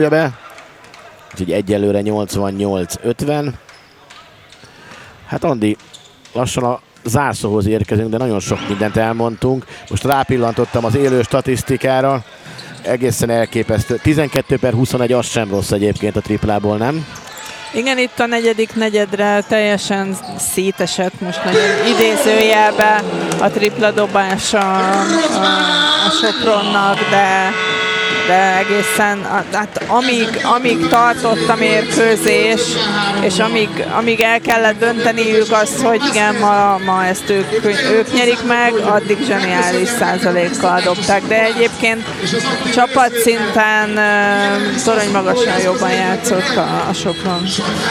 be. Úgyhogy egyelőre 88-50. Hát Andi, lassan a zárszóhoz érkezünk, de nagyon sok mindent elmondtunk. Most rápillantottam az élő statisztikára. Egészen elképesztő. 12/21, az sem rossz egyébként a triplából, nem? Igen, itt a negyedik negyedre teljesen szétesett, most nagyon idézőjelbe a tripla dobása a Sopronnak, de egészen, hát amíg tartott a mérkőzés, és amíg el kellett dönteniük azt, hogy igen, ma ezt ők nyerik meg, addig zseniális százalékkal dobták, de egyébként csapatszinten torony magasan jobban játszott a Sopron.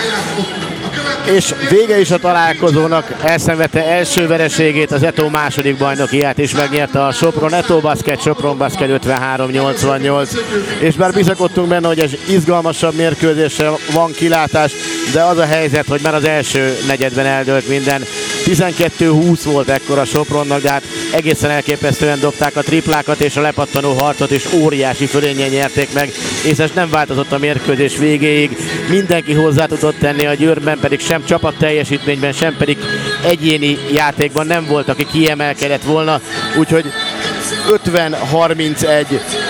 És vége is a találkozónak, elszenvedte első vereségét, az Eto második bajnokiát is megnyerte a Sopron. Eto Basket, Sopron Basket 53-88. És bár bizakodtunk benne, hogy ez izgalmasabb mérkőzésre van kilátás, de az a helyzet, hogy már az első negyedben eldőlt minden. 12-20 volt ekkor a Sopronnak, de hát egészen elképesztően dobták a triplákat, és a lepattanó harcot is óriási fölénnyel nyerték meg, és ez nem változott a mérkőzés végéig. Mindenki hozzá tudott tenni, a Győrben pedig sem csapat teljesítményben, sem pedig egyéni játékban nem volt, aki kiemelkedett volna, úgyhogy 50-31,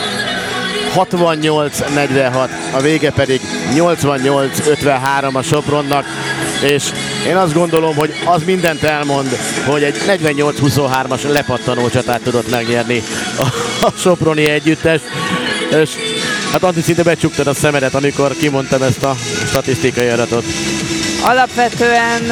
68-46, a vége pedig 88-53 a Sopronnak, és én azt gondolom, hogy az mindent elmond, hogy egy 48-23-as lepattanó csatát tudott megnyerni a soproni együttes, és hát Antti, szinte becsuktad a szemedet, amikor kimondtam ezt a statisztikai adatot. Alapvetően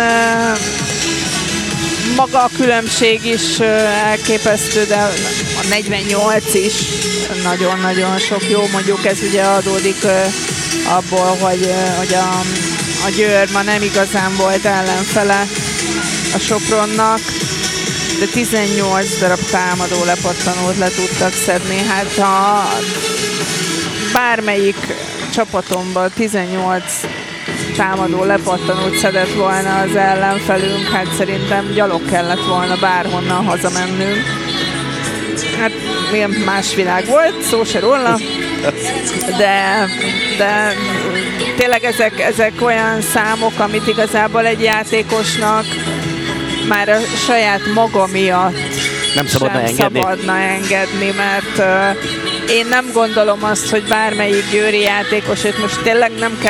maga a különbség is elképesztő, de a 48 is nagyon-nagyon sok jó. Mondjuk ez ugye adódik abból, hogy a Győr ma nem igazán volt ellenfele a Sopronnak, de 18 darab támadó lepattanót le tudtak szedni. Hát ha bármelyik csapatomban 18 támadó lepattanót szedett volna az ellenfelünk, hát szerintem gyalog kellett volna bárhonnan hazamennünk. Hát milyen más világ volt, szó se róla, de tényleg ezek olyan számok, amit igazából egy játékosnak már a saját maga miatt nem szabadna engedni, mert én nem gondolom azt, hogy bármelyik győri játékos, most tényleg nem kell